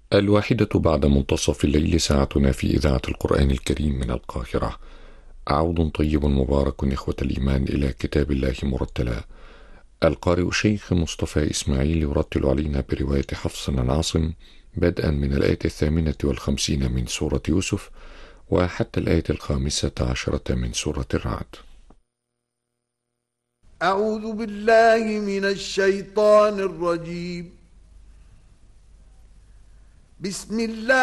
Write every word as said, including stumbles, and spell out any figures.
الواحدة بعد منتصف الليل ساعتنا في إذاعة القرآن الكريم من القاهرة. عود طيب مبارك إخوة الإيمان إلى كتاب الله مرتلا. القارئ الشيخ مصطفى إسماعيل يرتل علينا برواية حفص عن عاصم بدءا من الآية الثامنة والخمسين من سورة يوسف وحتى الآية الخامسة عشرة من سورة الرعد. أعوذ بالله من الشيطان الرجيم. بسم الله